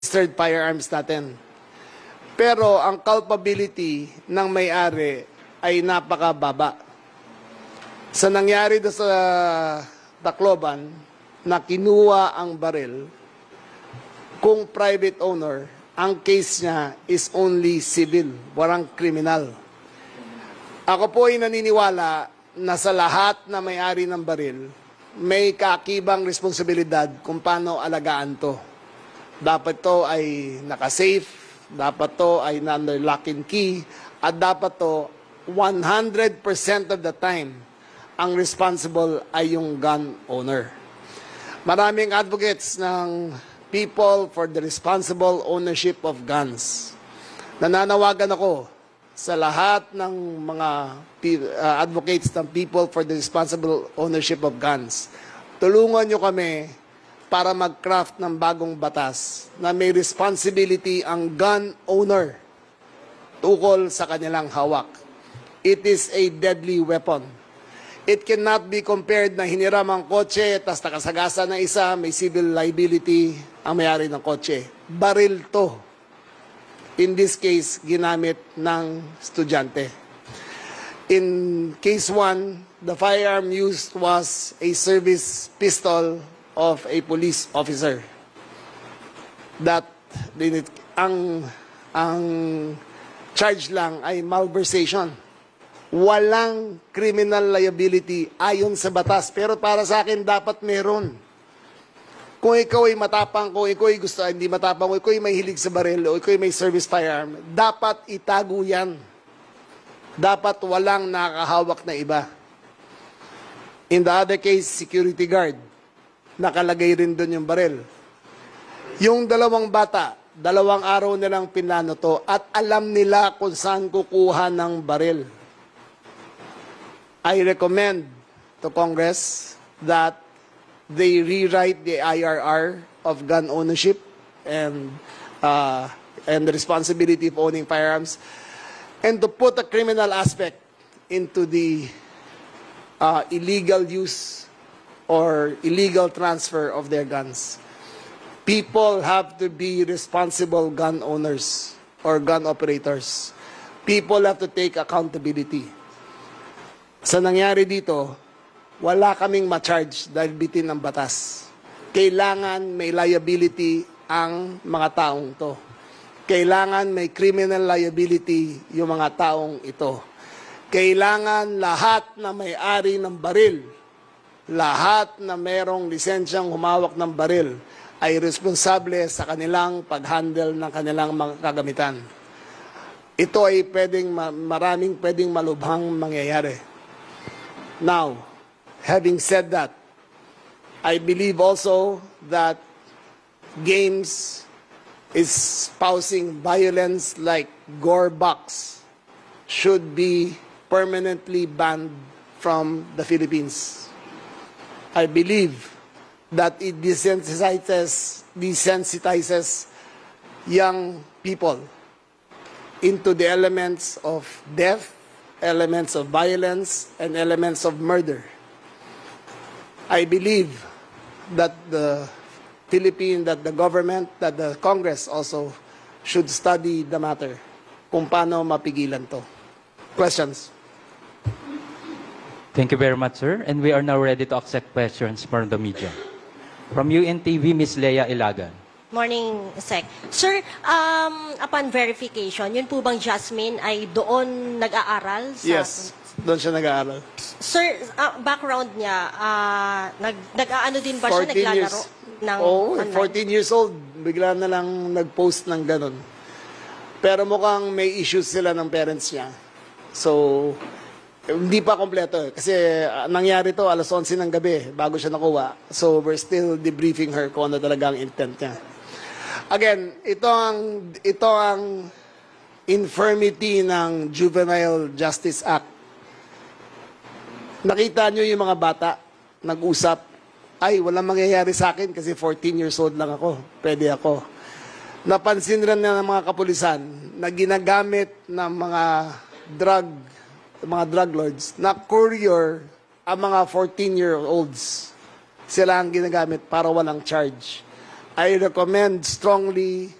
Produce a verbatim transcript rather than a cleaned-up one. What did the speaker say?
registered firearms natin. Pero ang culpability ng may-ari ay napakababa. Sa nangyari do sa Tacloban na kinuha ang baril, kung private owner, ang case niya is only civil, walang kriminal. Ako po ay naniniwala na sa lahat na may-ari ng baril, may kaakibang responsibilidad kung paano alagaan to. Dapat to ay nakasafe, dapat to ay under lock and key, at dapat to one hundred percent of the time, ang responsible ay yung gun owner. Maraming advocates ng people for the responsible ownership of guns. Nananawagan ako sa lahat ng mga uh, advocates ng people for the responsible ownership of guns. Tulungan nyo kami para mag-craft ng bagong batas na may responsibility ang gun owner tukol sa kanilang hawak. It is a deadly weapon. It cannot be compared na hiniram ang kotse, tas nakasagasa na isa, may civil liability ang may-ari ng kotse. Baril to. In this case, ginamit ng estudyante. In case one, the firearm used was a service pistol of a police officer. That ang ang charge lang ay malversation. Walang criminal liability ayon sa batas, pero para sa akin dapat meron. Kung ikaw ay matapang, kung ikaw ay gusto, hindi matapang, kung ikaw ay may hilig sa baril, o ikaw ay may service firearm, dapat itago yan. Dapat walang nakahawak na iba. In the other case, security guard, nakalagay rin doon yung baril. Yung dalawang bata, dalawang araw nilang pinlano to, at alam nila kung saan kukuha ng baril. I recommend to Congress that they rewrite the I R R of gun ownership and uh, and the responsibility of owning firearms, and to put a criminal aspect into the uh, illegal use or illegal transfer of their guns. People have to be responsible gun owners or gun operators. People have to take accountability. Sa nangyari dito, wala kaming ma-charge dahil bitin ng batas. Kailangan may liability ang mga taong to. Kailangan may criminal liability yung mga taong ito. Kailangan lahat na may-ari ng baril, lahat na merong lisensyang humawak ng baril, ay responsable sa kanilang pag-handle ng kanilang mga kagamitan. Ito ay pwedeng, maraming pwedeng malubhang mangyayari. Now, having said that, I believe also that games espousing violence like gore box should be permanently banned from the Philippines. I believe that it desensitizes, desensitizes young people into the elements of death, elements of violence, and elements of murder. I believe that the Philippine, that the government, that the Congress also should study the matter kung paano mapigilan to. Questions? Thank you very much, sir. And we are now ready to accept questions from the media. From U N T V, Miz Lea Ilagan. Morning, Sec. Sir, um, upon verification, yun po bang Jasmine ay doon nag-aaral? Sa... Yes, doon siya nag-aaral. Sir, uh, background niya, uh, nag, nag-aano din ba siya, fourteen naglalaro years, ng oh, online? fourteen years old, bigla na lang nag-post ng ganun. Pero mukhang may issues sila ng parents niya. So, hindi pa kompleto eh. Kasi uh, nangyari to alas onse ng gabi bago siya nakuha. So, we're still debriefing her kung ano talaga ang intent niya. Again, ito ang, ito ang infirmity ng Juvenile Justice Act. Nakita nyo yung mga bata, nag-usap, ay, walang mangyayari sa akin kasi fourteen years old lang ako, pwede ako. Napansin rin na ng mga kapulisan na ginagamit ng mga drug, mga drug lords, na courier ang mga fourteen-year-olds. Sila ang ginagamit para walang charge. I recommend strongly